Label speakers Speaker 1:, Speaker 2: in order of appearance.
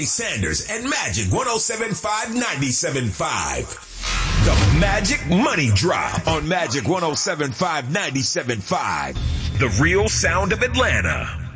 Speaker 1: Sanders and Magic 107.5 97.5. The Magic Money Drop on Magic 107.5 97.5. The real sound of Atlanta.